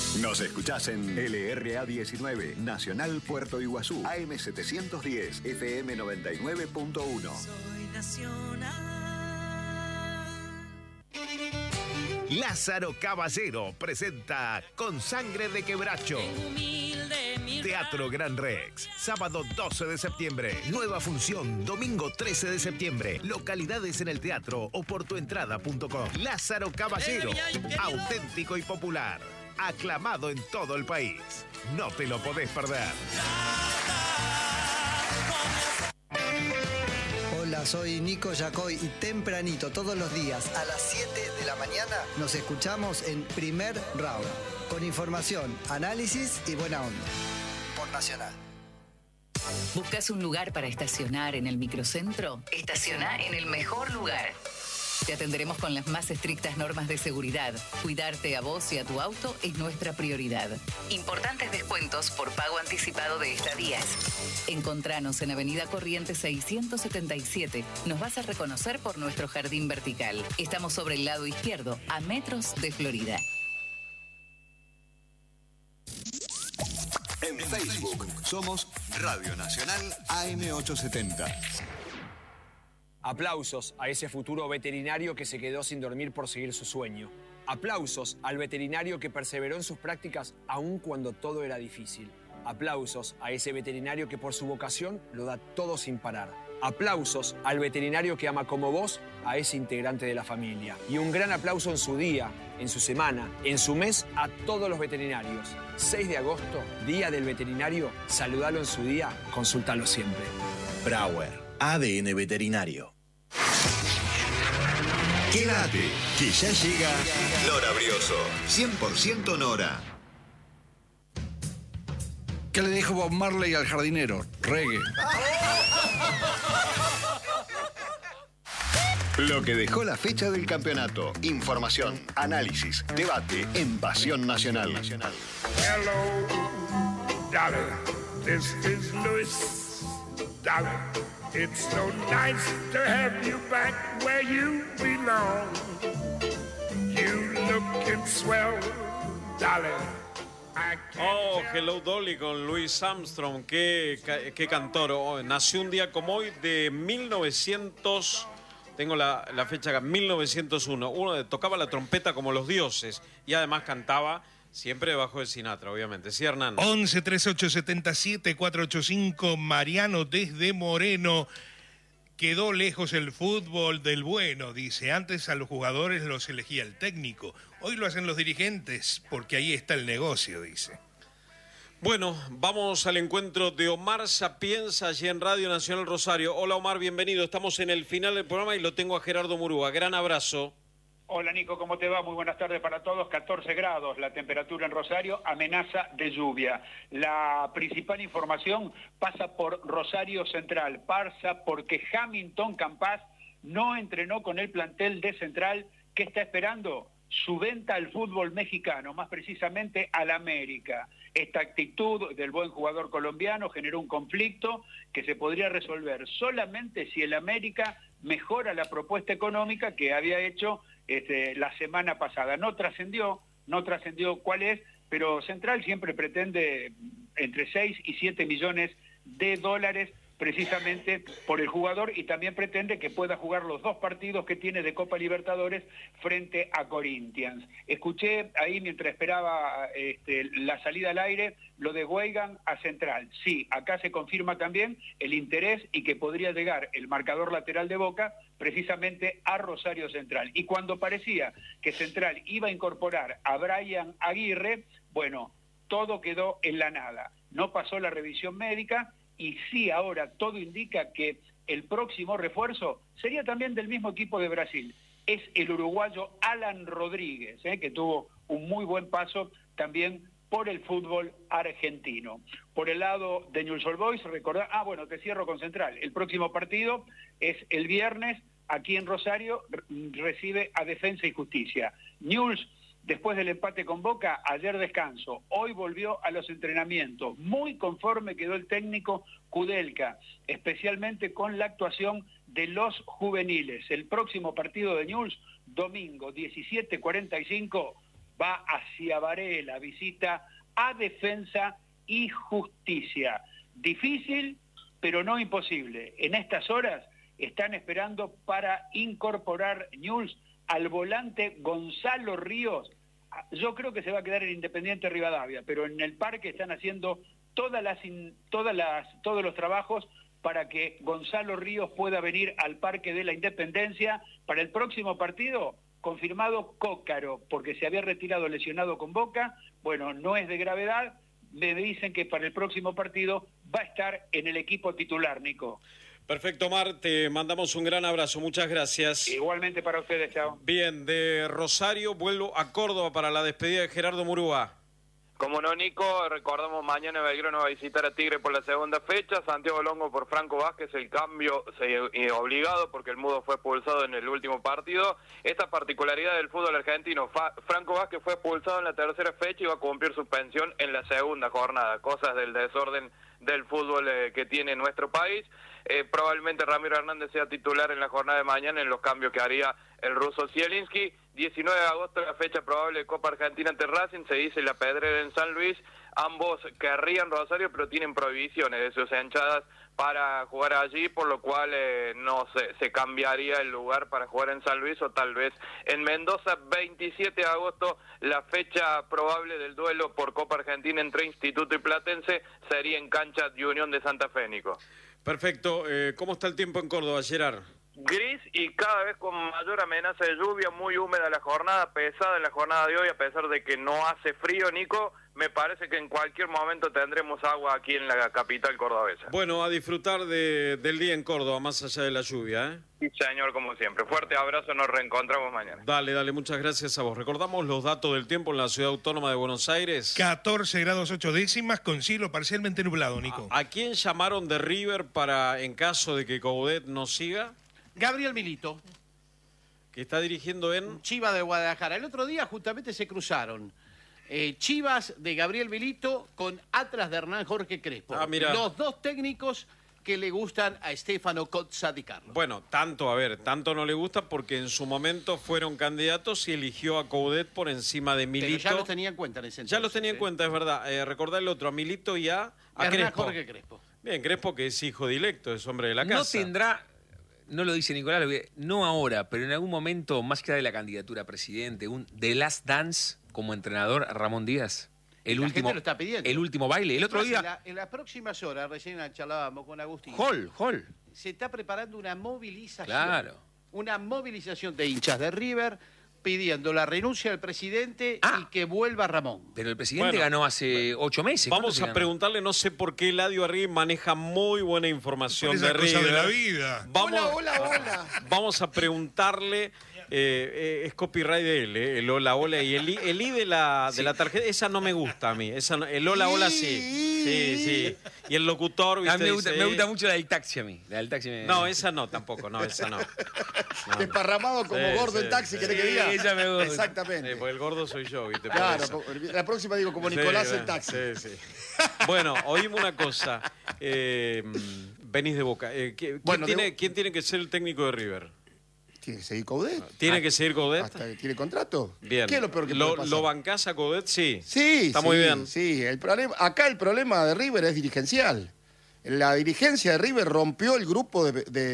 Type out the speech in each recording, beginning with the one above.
Nos escuchás en LRA 19, Nacional Puerto Iguazú, AM 710, FM 99.1. Soy nacional. Lázaro Caballero presenta Con Sangre de Quebracho. Teatro Gran Rex, sábado 12 de septiembre. Nueva función, domingo 13 de septiembre. Localidades en el teatro o por tuentrada.com. Lázaro Caballero, auténtico y popular. Aclamado en todo el país. No te lo podés perder. Hola, soy Nico Yacoy y tempranito todos los días a las 7 de la mañana nos escuchamos en Primer Round. Con información, análisis y buena onda. Por Nacional. ¿Buscas un lugar para estacionar en el microcentro? Estaciona en el mejor lugar. Te atenderemos con las más estrictas normas de seguridad. Cuidarte a vos y a tu auto es nuestra prioridad. Importantes descuentos por pago anticipado de estadías. Encontranos en Avenida Corrientes 677. Nos vas a reconocer por nuestro jardín vertical. Estamos sobre el lado izquierdo, a metros de Florida. En Facebook somos Radio Nacional AM870. Aplausos a ese futuro veterinario que se quedó sin dormir por seguir su sueño. Aplausos al veterinario que perseveró en sus prácticas aun cuando todo era difícil. Aplausos a ese veterinario que por su vocación lo da todo sin parar. Aplausos al veterinario que ama como vos a ese integrante de la familia. Y un gran aplauso en su día, en su semana, en su mes a todos los veterinarios. 6 de agosto, Día del Veterinario. Saludalo en su día, consúltalo siempre. Brauer, ADN Veterinario. Quédate, que ya llega Nora Brioso. 100% Nora. ¿Qué le dijo Bob Marley al jardinero? Reggae. Lo que dejó la fecha del campeonato. Información, análisis, debate en Pasión Nacional. Hello, darling. This is Louis, darling. It's so nice to have you back where you belong. You lookin' swell, darling. Oh, Hello Dolly con Louis Armstrong, qué cantor. Oh, nació un día como hoy de 1900, tengo la fecha acá, 1901. Uno tocaba la trompeta como los dioses y además cantaba siempre debajo de Sinatra, obviamente. Sí, Hernán. 11 38 77 485, Mariano desde Moreno. Quedó lejos el fútbol del bueno, dice. Antes a los jugadores los elegía el técnico. Hoy lo hacen los dirigentes, porque ahí está el negocio, dice. Bueno, vamos al encuentro de Omar Sapienza allí en Radio Nacional Rosario. Hola Omar, bienvenido. Estamos en el final del programa y lo tengo a Gerardo Murúa. Gran abrazo. Hola Nico, ¿cómo te va? Muy buenas tardes para todos. 14 grados la temperatura en Rosario, amenaza de lluvia. La principal información pasa por Rosario Central, pasa porque Hamilton Campas no entrenó con el plantel de Central. ¿Qué está esperando? Su venta al fútbol mexicano, más precisamente al América. Esta actitud del buen jugador colombiano generó un conflicto que se podría resolver solamente si el América mejora la propuesta económica que había hecho la semana pasada. No trascendió cuál es, pero Central siempre pretende entre 6 y 7 millones de dólares precisamente por el jugador, y también pretende que pueda jugar los 2 partidos que tiene de Copa Libertadores frente a Corinthians. Escuché ahí mientras esperaba la salida al aire lo de Weigand a Central. Sí, acá se confirma también el interés y que podría llegar el marcador lateral de Boca precisamente a Rosario Central. Y cuando parecía que Central iba a incorporar a Brian Aguirre, bueno, todo quedó en la nada. No pasó la revisión médica. Y sí, ahora todo indica que el próximo refuerzo sería también del mismo equipo de Brasil. Es el uruguayo Alan Rodríguez, que tuvo un muy buen paso también por el fútbol argentino. Por el lado de Newell's Old Boys, recordar, te cierro con Central. El próximo partido es el viernes, aquí en Rosario, recibe a Defensa y Justicia. Newell's, después del empate con Boca, ayer descanso, hoy volvió a los entrenamientos. Muy conforme quedó el técnico Kudelka, especialmente con la actuación de los juveniles. El próximo partido de Newell's, domingo 17:45, va hacia Varela, visita a Defensa y Justicia. Difícil, pero no imposible. En estas horas están esperando para incorporar Newell's al volante Gonzalo Ríos. Yo creo que se va a quedar en Independiente Rivadavia, pero en el parque están haciendo todos los trabajos para que Gonzalo Ríos pueda venir al Parque de la Independencia para el próximo partido. Confirmado Cócaro, porque se había retirado lesionado con Boca. Bueno, no es de gravedad. Me dicen que para el próximo partido va a estar en el equipo titular, Nico. Perfecto, Mar, te mandamos un gran abrazo, muchas gracias. Igualmente para ustedes, chao. Bien, de Rosario vuelvo a Córdoba para la despedida de Gerardo Murúa. Como no, Nico, recordamos mañana Belgrano va a visitar a Tigre por la segunda fecha, Santiago Longo por Franco Vázquez, el cambio obligado porque el Mudo fue expulsado en el último partido. Esta particularidad del fútbol argentino, Franco Vázquez fue expulsado en la tercera fecha y va a cumplir suspensión en la segunda jornada, cosas del desorden del fútbol que tiene nuestro país. Probablemente Ramiro Hernández sea titular en la jornada de mañana en los cambios que haría el ruso Zielinski. 19 de agosto, la fecha probable de Copa Argentina ante Racing, se dice La Pedrera en San Luis. Ambos querrían Rosario, pero tienen prohibiciones de sus hinchadas para jugar allí, por lo cual no se cambiaría el lugar para jugar en San Luis o tal vez en Mendoza. 27 de agosto, la fecha probable del duelo por Copa Argentina entre Instituto y Platense sería en cancha de Unión de Santa Fe, Nico. Perfecto. ¿Cómo está el tiempo en Córdoba, Gerard? Gris y cada vez con mayor amenaza de lluvia, muy húmeda la jornada, pesada en la jornada de hoy, a pesar de que no hace frío, Nico. Me parece que en cualquier momento tendremos agua aquí en la capital cordobesa. Bueno, a disfrutar del día en Córdoba, más allá de la lluvia, ¿eh? Sí, señor, como siempre. Fuerte abrazo, nos reencontramos mañana. Dale, muchas gracias a vos. Recordamos los datos del tiempo en la Ciudad Autónoma de Buenos Aires. 14 grados 8 décimas con cielo parcialmente nublado, Nico. ¿A quién llamaron de River para, en caso de que Coudet no siga? Gabriel Milito. Que está dirigiendo en Chivas de Guadalajara. El otro día justamente se cruzaron Chivas de Gabriel Milito con Atlas de Hernán Jorge Crespo. Mira. Los dos técnicos que le gustan a Stefano Cozza di Carlo. Bueno, tanto no le gusta porque en su momento fueron candidatos y eligió a Coudet por encima de Milito. Pero ya los tenía en cuenta en ese entonces. Ya los tenía en cuenta, es verdad. Recordá el otro, a Milito y a Hernán Crespo. Jorge Crespo. Bien, Crespo que es hijo directo, es hombre de la casa. No tendrá, no lo dice Nicolás, no ahora, pero en algún momento, más allá de la candidatura a presidente, un The Last Dance como entrenador Ramón Díaz. La gente lo está pidiendo. El último baile. El otro día... En las próximas horas, recién charlábamos con Agustín. Hall. Se está preparando una movilización. Claro. Una movilización de hinchas de River pidiendo la renuncia del presidente y que vuelva Ramón. Pero el presidente ganó hace 8 meses. Vamos a preguntarle, no sé por qué Eladio Arrigui maneja muy buena información esa de cosa River. de la vida. Hola. Vamos a preguntarle, es copyright de él, el hola y el I de la tarjeta, esa no me gusta a mí. El hola sí. Y el locutor, ¿viste? Me gusta mucho la del taxi a mí. No, esa no, tampoco, esa no. Desparramado como gordo en taxi, ¿querés que diga? Ella me gusta. Exactamente. Porque el gordo soy yo, ¿viste? Claro, la próxima digo como Nicolás en taxi. Sí. Bueno, oímos una cosa. Venís de Boca. ¿Quién tiene que ser el técnico de River? ¿Tiene que seguir Coudet? ¿Tiene que seguir Coudet? ¿Hasta que tiene contrato? Bien. ¿Qué es lo peor que puede pasar? ¿Lo bancás a Coudet? Sí. Sí. Está muy bien. Sí, el problema de River es dirigencial. La dirigencia de River rompió el grupo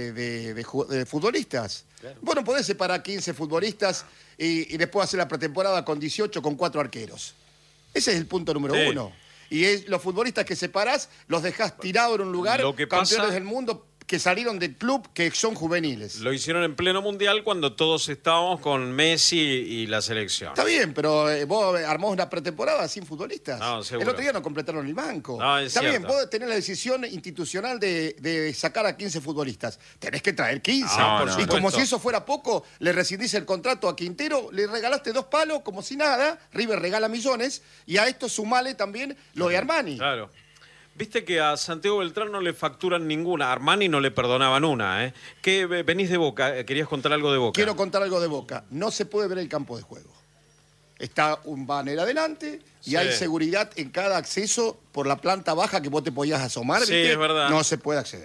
de futbolistas. Claro. Vos no podés separar 15 futbolistas y después hacer la pretemporada con 18 con 4 arqueros. Ese es el punto número 1. Y los futbolistas que separás los dejás tirados en un lugar, campeones del mundo que salieron del club que son juveniles. Lo hicieron en pleno mundial cuando todos estábamos con Messi y la selección. Está bien, pero vos armás una pretemporada sin futbolistas. No, seguro. El otro día no completaron el banco. No, Está cierto. bien, vos tenés la decisión institucional de sacar a 15 futbolistas. Tenés que traer 15. Y como si eso fuera poco, le rescindís el contrato a Quintero, le regalaste 2 palos como si nada, River regala millones, y a esto sumale también lo de Armani. Claro. Viste que a Santiago Beltrán no le facturan ninguna, a Armani no le perdonaban una, ¿eh? ¿Qué venís de Boca? ¿Querías contar algo de Boca? Quiero contar algo de Boca. No se puede ver el campo de juego. Está un banner adelante y hay seguridad en cada acceso por la planta baja que vos te podías asomar. Sí, ¿viste? es verdad. No se puede acceder.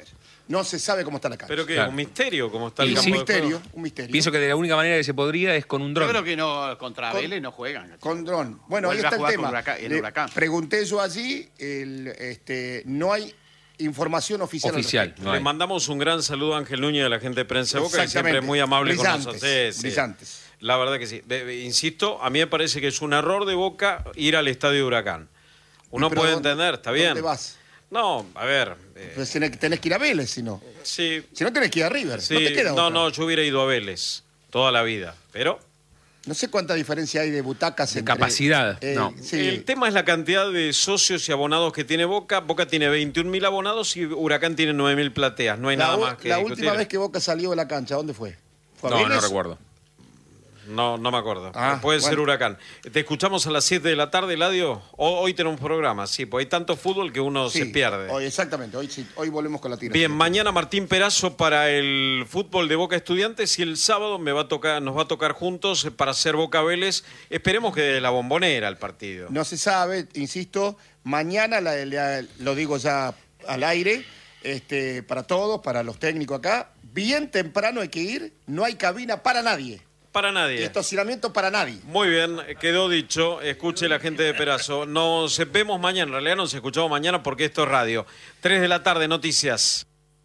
No se sabe cómo está la cancha. Pero que Claro. un misterio cómo está el Y campo sí. de misterio, juego. un misterio. Pienso que de la única manera que se podría es con un Yo dron. creo que no, contra Vélez no juegan. Con dron. Bueno, Vuelve ahí a está el jugar tema. con el Le Huracán. Pregunté yo allí, no hay información oficial. al respecto. Le mandamos un gran saludo a Ángel Núñez, a la gente de Prensa de Boca, que Exactamente. siempre es muy amable Brillantes, con nosotros. Sí. brillantes. La verdad que sí. Insisto, a mí me parece que es un error de Boca ir al estadio de Huracán. Uno Pero puede ¿dónde- entender, está bien. ¿Dónde vas? No, a ver. Pues tenés que ir a Vélez, si no. Sí. Si no, tenés que ir a River. Sí, No te queda otra. yo hubiera ido a Vélez toda la vida, pero... No sé cuánta diferencia hay de butacas entre... capacidad, no. Sí. El tema es la cantidad de socios y abonados que tiene Boca. Boca tiene 21.000 abonados y Huracán tiene 9.000 plateas. No hay nada más que La discutir. última vez que Boca salió de la cancha, ¿dónde fue? ¿Fue a No, no Vélez? recuerdo. No me acuerdo. Ah, Puede ser bueno. Huracán. Te escuchamos a las 7 de la tarde, Eladio. Hoy tenemos programa, sí, pues hay tanto fútbol que uno Sí, se pierde. Hoy, exactamente, hoy volvemos con la tira. Bien, mañana Martín Perazo para el fútbol de Boca Estudiantes y el sábado nos va a tocar juntos para hacer Boca Vélez. Esperemos que de la Bombonera el partido. No se sabe, insisto, mañana, lo digo ya al aire, para todos, para los técnicos acá, bien temprano hay que ir, no hay cabina para nadie. Para nadie. Estacionamiento para nadie. Muy bien, quedó dicho. Escuche la gente de Perazo. Nos vemos mañana. En realidad nos escuchamos mañana porque esto es radio. 3 de la tarde, noticias.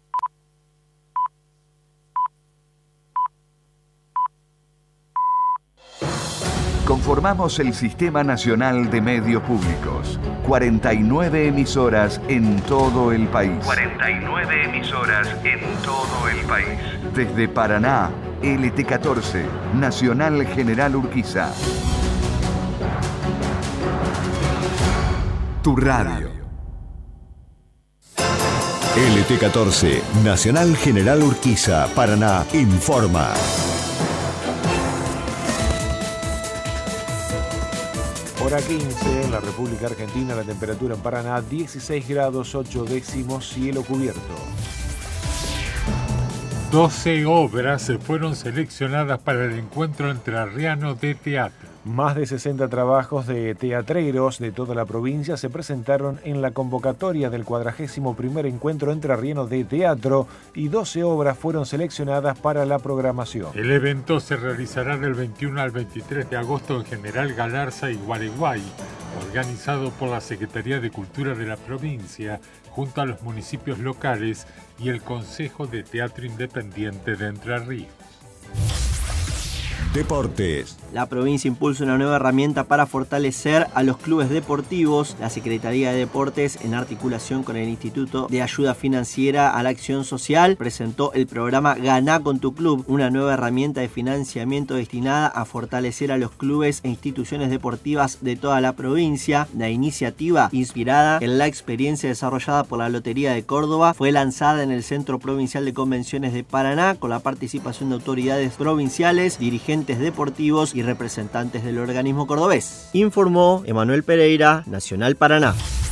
Conformamos el Sistema Nacional de Medios Públicos. 49 emisoras en todo el país. 49 emisoras en todo el país. Desde Paraná, LT14, Nacional General Urquiza. Tu radio. LT14, Nacional General Urquiza, Paraná, informa. Hora 15 en la República Argentina, la temperatura en Paraná 16 grados 8 décimos, cielo cubierto. 12 obras fueron seleccionadas para el encuentro entrerriano de teatro. Más de 60 trabajos de teatreros de toda la provincia se presentaron en la convocatoria del 41º Encuentro Entrerriano de Teatro y 12 obras fueron seleccionadas para la programación. El evento se realizará del 21 al 23 de agosto en General Galarza y Gualeguay, organizado por la Secretaría de Cultura de la provincia, junto a los municipios locales y el Consejo de Teatro Independiente de Entre Ríos. Deportes. La provincia impulsa una nueva herramienta para fortalecer a los clubes deportivos. La Secretaría de Deportes, en articulación con el Instituto de Ayuda Financiera a la Acción Social, presentó el programa Ganá con tu club, una nueva herramienta de financiamiento destinada a fortalecer a los clubes e instituciones deportivas de toda la provincia. La iniciativa, inspirada en la experiencia desarrollada por la Lotería de Córdoba, fue lanzada en el Centro Provincial de Convenciones de Paraná con la participación de autoridades provinciales, dirigentes deportivos y representantes del organismo cordobés. Informó Emanuel Pereira, Nacional Paraná.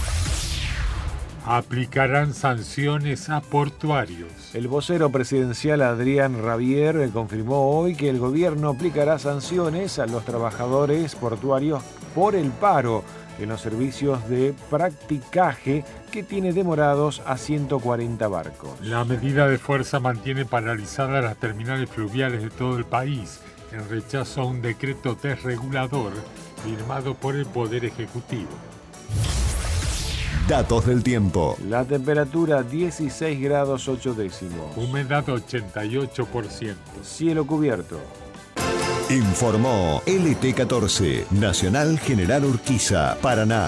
Aplicarán sanciones a portuarios. El vocero presidencial Adrián Rabier confirmó hoy que el gobierno aplicará sanciones a los trabajadores portuarios por el paro en los servicios de practicaje que tiene demorados a 140 barcos. La medida de fuerza mantiene paralizadas las terminales fluviales de todo el país en rechazo a un decreto desregulador firmado por el Poder Ejecutivo. Datos del tiempo. La temperatura 16 grados 8 décimos. Humedad 88%. Cielo cubierto. Informó LT14, Nacional General Urquiza, Paraná.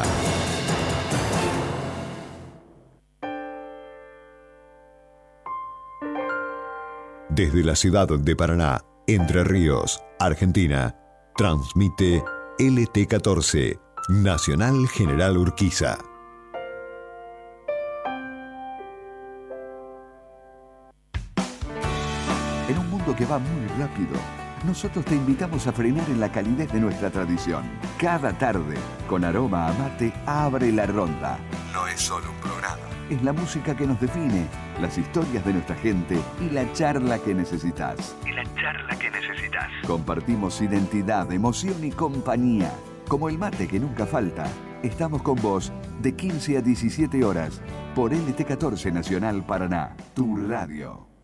Desde la ciudad de Paraná, Entre Ríos, Argentina, transmite LT14, Nacional General Urquiza. En un mundo que va muy rápido, nosotros te invitamos a frenar en la calidez de nuestra tradición. Cada tarde, con aroma a mate, abre la ronda. No es solo un programa. Es la música que nos define, las historias de nuestra gente y la charla que necesitas. Y la charla que necesitas. Compartimos identidad, emoción y compañía. como el mate que nunca falta. Estamos con vos de 15 a 17 horas por LT14 Nacional Paraná, tu radio.